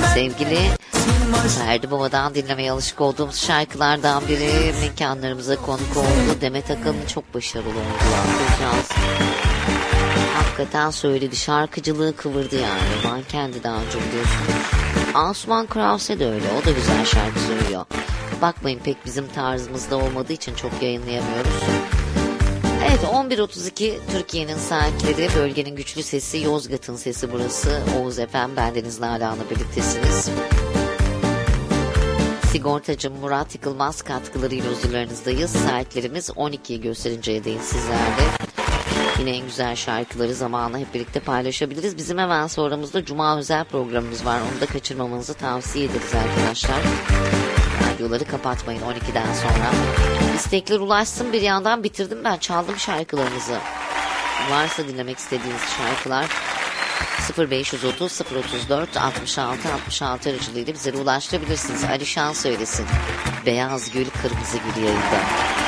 sevgili Ferdi Baba'dan dinlemeye alışık olduğumuz şarkılardan biri mekanlarımıza konuk oldu. Demet Akalın çok başarılı oldu. Hakikaten söyledi. Şarkıcılığı kıvırdı yani. Mankendi daha önce biliyorsunuz. Asuman Krause de öyle. O da güzel şarkı söylüyor. Bakmayın pek bizim tarzımızda olmadığı için çok yayınlayamıyoruz. Evet 11.32 Türkiye'nin saatleri, bölgenin güçlü sesi, Yozgat'ın sesi burası. Oğuz Efem, bendeniz Nalan'la birliktesiniz. Sigortacı Murat Yıkılmaz katkılarıyla huzurlarınızdayız. Saatlerimiz 12'yi gösterinceye değin sizlerle. Yine en güzel şarkıları zamanla hep birlikte paylaşabiliriz. Bizim hemen sonramızda Cuma özel programımız var. Onu da kaçırmamanızı tavsiye ederiz arkadaşlar. Radyoları kapatmayın 12'den sonra. İstekler ulaşsın, bir yandan bitirdim ben, çaldım şarkılarınızı. Varsa dinlemek istediğiniz şarkılar 0530 034 66 66 aracılığıyla bize ulaştırabilirsiniz. Alişan söylesin. Beyaz Gül Kırmızı Gül yayında.